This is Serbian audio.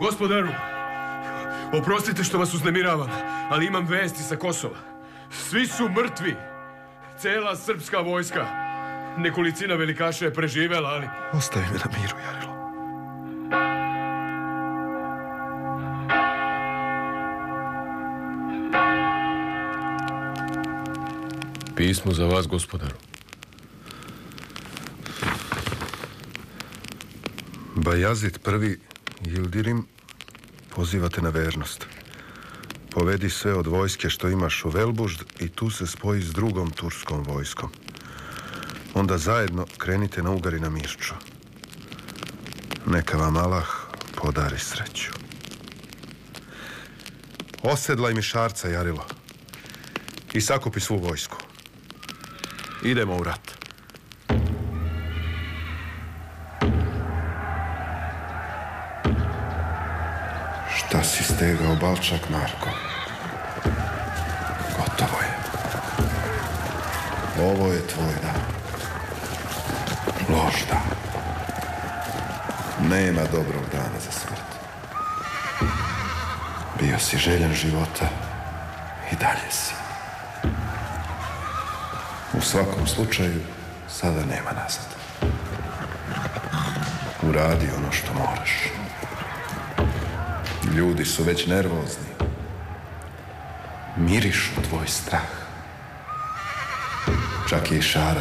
Gospodaru, oprostite što vas uznemiravam, ali imam vesti sa Kosova. Svi su mrtvi. Cela srpska vojska. Nekolicina velikaša je preživela, ali... Ostavi me na miru, Jarilo. Pismo za vas, gospodaru. Bajazid I. Yildirim poziva te na vernost. Povedi sve od vojske što imaš u Velbužd i tu se spoji s drugom turskom vojskom. Onda zajedno krenite na Ugar i na Mirču. Neka vam Allah podari sreću. Osedlaj mi Šarca, Jarilo, i sakupi svu vojsku. Idemo u rat. Šta si stegao, Balčak, Marko? Gotovo je. Ovo je tvoj dan. Loš dan. Nema dobrog dana za smrt. Bio si željan života i dalje si. U svakom slučaju, sada nema nazad. Uradi ono što moraš. Ljudi su već nervozni. Mirišu tvoj strah. Čak je i Šarac